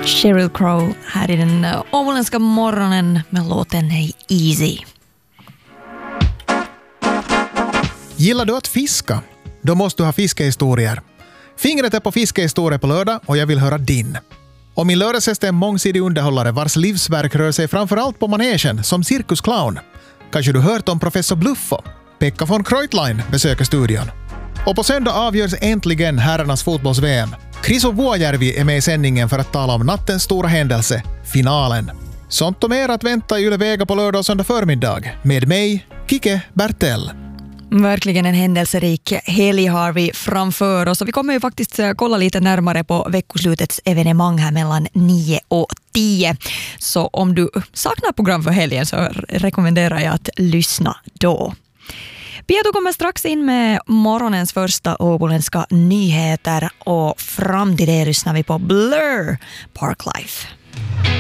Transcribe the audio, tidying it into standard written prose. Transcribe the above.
Sheryl Crow här i den åboländska morgonen med låten Hey Easy. Gillar du att fiska? Då måste du ha fiskehistorier. Fingret är på fiskehistorier på lördag och jag vill höra din. Och min lördagsgäst är en mångsidig underhållare vars livsverk rör sig framförallt på manegen som cirkusclown. Kanske du hört om professor Bluffo? Pekka von Kreutlein besöker studion. Och på söndag avgörs äntligen herrarnas fotbolls-VM. Kriso Vuojärvi är med i sändningen för att tala om nattens stora händelse, finalen. Sånt och mer att vänta i Yle Vega på lördag och söndag förmiddag. Med mig, Kike Bertell. Verkligen en händelserik helg har vi framför oss och vi kommer ju faktiskt kolla lite närmare på veckoslutets evenemang här mellan 9 och 10. Så om du saknar program för helgen så rekommenderar jag att lyssna då. Pia, du kommer strax in med morgonens första åboländska nyheter och fram till det lyssnar vi på Blur, Parklife.